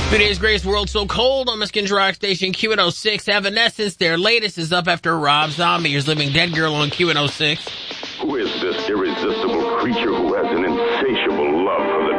Today's greatest world so cold on Michigan's rock station Q106. Evanescence, their latest is up after Rob Zombie, Your Living Dead Girl on Q106. Who is this irresistible creature who has an insatiable love for the